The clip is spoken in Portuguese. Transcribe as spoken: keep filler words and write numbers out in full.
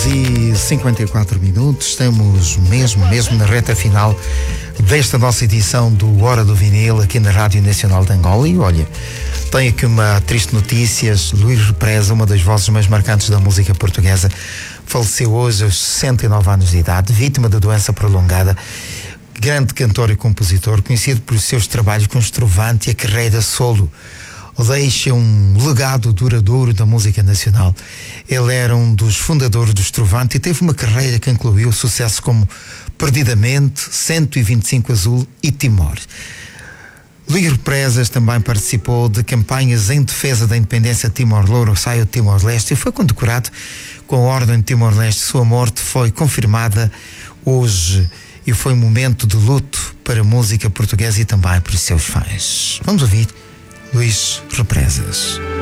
horas e cinquenta e quatro minutos, estamos mesmo, mesmo na reta final desta nossa edição do Hora do Vinil aqui na Rádio Nacional de Angola. E olha, tenho aqui uma triste notícia. Luís Represa, uma das vozes mais marcantes da música portuguesa, faleceu hoje aos sessenta e nove anos de idade, vítima da doença prolongada. Grande cantor e compositor, conhecido por seus trabalhos com Estrovante e a carreira solo, deixa um legado duradouro da música nacional. Ele era um dos fundadores do Estrovante e teve uma carreira que incluiu sucessos como Perdidamente, cento e vinte e cinco Azul e Timor. Luís Represas também participou de campanhas em defesa da independência de Timor-Leste ou Timor-Leste e foi condecorado com a Ordem de Timor-Leste. Sua morte foi confirmada hoje e foi um momento de luto para a música portuguesa e também para os seus fãs. Vamos ouvir Luís Represas.